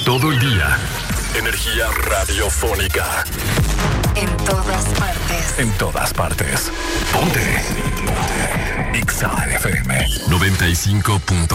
Todo el día. Energía radiofónica. En todas partes. En todas partes. Ponte. Ponte. Exa FM 95.3.